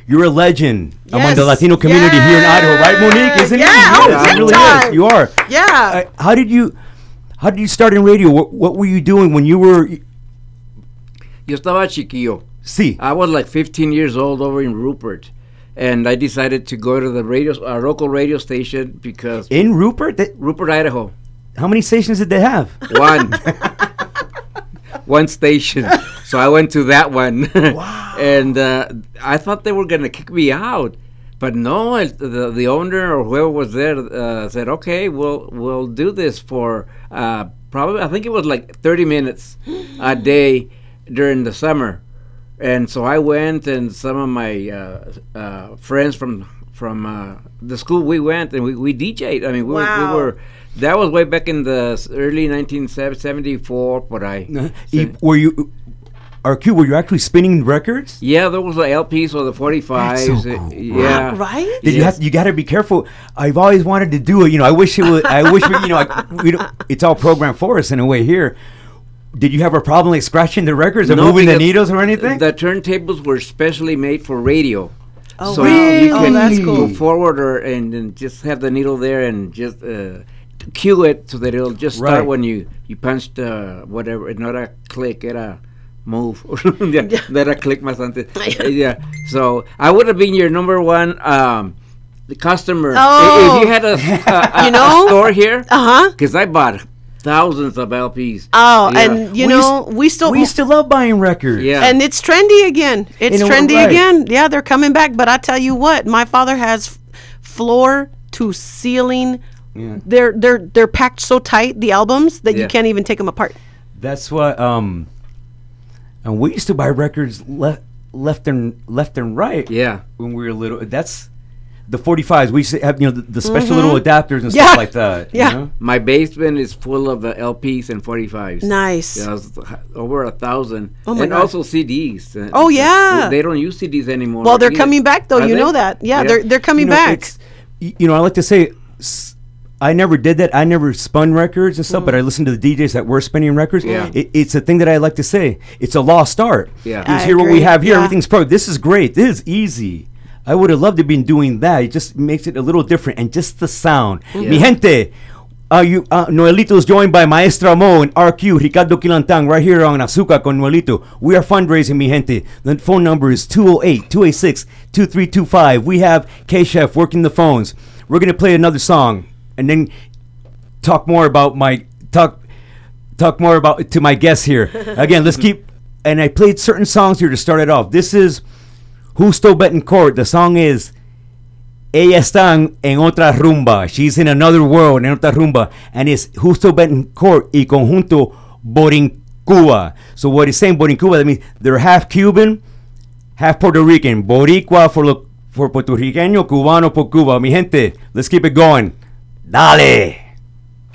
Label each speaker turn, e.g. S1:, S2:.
S1: you're a legend among
S2: Yes.
S1: the Latino community here in Idaho, right, Monique? Isn't
S2: Yeah.
S1: it?
S2: Oh,
S1: Yes,
S2: big
S1: it really
S2: time.
S1: is. You are.
S2: Yeah.
S1: How did you start in radio? What were you doing when you were?
S3: Yo estaba chiquillo.
S1: See,
S3: I was like 15 years old over in Rupert, and I decided to go to the our local radio station because
S1: in Rupert,
S3: Rupert, Idaho,
S1: how many stations did they have?
S3: one station. So I went to that one.
S1: Wow.
S3: And I thought they were gonna kick me out, but no. The owner or whoever was there said, "Okay, we'll do this for probably I think it was like 30 minutes a day during the summer." And so I went, and some of my friends from the school we went, and we DJ'd. I mean, we were. That was way back in the early 1974. But
S1: Were you? RQ, were you actually spinning records?
S3: Yeah, there was the LPs or the 45s.
S1: That's so cool.
S3: Yeah,
S2: Right?
S1: Did you got to be careful. I've always wanted to do it. I wish it was. I wish it's all programmed for us in a way here. Did you have a problem like scratching the records or
S3: No,
S1: moving the
S3: because
S1: needles or anything?
S3: The turntables were specially made for radio.
S2: Oh,
S3: So
S2: wow.
S3: you can
S2: That's
S3: go
S2: cool.
S3: forward and just have the needle there and just cue it so that it'll just start
S1: Right.
S3: when you punched whatever. Not a click, era move. Yeah, that a click más antes. Yeah. So I would have been your number one the customer
S2: Oh.
S3: if you had a
S2: You know?
S3: a store here.
S2: Uh-huh.
S3: Because I bought thousands of LPs.
S2: Oh,
S3: Yeah.
S2: and we still
S1: we used to love buying records.
S3: Yeah.
S2: and it's trendy again. It's
S1: You know,
S2: trendy
S1: right.
S2: again. Yeah, they're coming back. But I tell you what, my father has floor to ceiling.
S1: Yeah.
S2: They're packed so tight, the albums, that you
S3: Yeah.
S2: can't even take them apart.
S1: That's what. And we used to buy records left and right.
S3: Yeah.
S1: When we were little. That's the 45s. We used to have the special
S2: Mm-hmm.
S1: little adapters and
S2: Yeah.
S1: stuff like that.
S2: Yeah.
S1: You know?
S3: My basement is full of LPs and 45s.
S2: Nice.
S3: Yeah, it's over 1,000.
S2: Oh my
S3: and
S2: God.
S3: also CDs.
S2: Oh, yeah.
S3: They don't use CDs anymore.
S2: Well, they're
S3: either.
S2: coming back though.
S3: Are
S2: You
S3: they?
S2: know that. Yeah,
S3: Yeah.
S2: they're coming back.
S1: it's- I like to say, I never did that. I never spun records and stuff, but I listened to the DJs that were spinning records.
S3: Yeah.
S1: It's a thing that I like to say. It's a lost art.
S3: Yeah.
S1: Because
S2: I
S1: here what we
S2: agree.
S1: have here,
S2: Yeah.
S1: everything's pro. This is great. This is easy. I would have loved to been doing that. It just makes it a little different, and just the sound.
S3: Yeah.
S1: Mi gente, Noelito's joined by Maestra Mo and RQ, Ricardo Quilantang, right here on Azúcar con Noelito. We are fundraising, mi gente. The phone number is 208-286-2325. We have K-Chef working the phones. We're going to play another song, and then talk more about to my guests here. Again, let's keep, and I played certain songs here to start it off. This is Justo Betancourt. The song is Ella está en otra rumba. She's in another world, en otra rumba. And it's Justo Betancourt y Conjunto Borincua. So what he's saying, Borincua, that means they're half Cuban, half Puerto Rican. Boricua for Puertorriqueño, Cubano por Cuba. Mi gente, let's keep it going. Dale!